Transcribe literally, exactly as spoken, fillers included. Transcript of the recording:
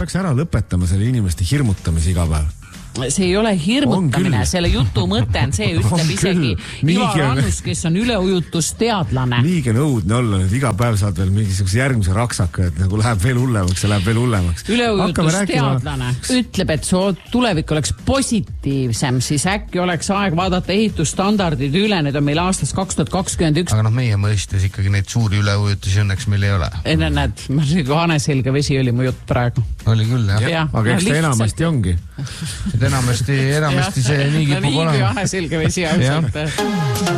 peaks ära lõpetama selle inimeste hirmutamise iga päev. See ei ole hirmutamine, selle jutu mõte on see, ütleb isegi Ivar Annus, kes on üleujutusteadlane. Niigi nõudne olla, et iga päev saad veel mingisuguse järgmise raksaka, et nagu läheb veel hullemaks ja läheb veel hullemaks. Üleujutusteadlane ütleb, et su tulevik oleks positiivsem, siis äkki oleks aeg vaadata ehitusstandardid üle, need on meil aastas kaks tuhat kakskümmend üks. Aga noh, meie mõistes ikkagi neid suuri üleujutusi õnneks meil ei ole. Enne näed, haneselge vesi oli mu jutt praegu. Oli küll, jah. Ja, aga eks ta enamasti ongi. Enamasti, enamasti see nii kipub olema. Nii kui haneselge vesi.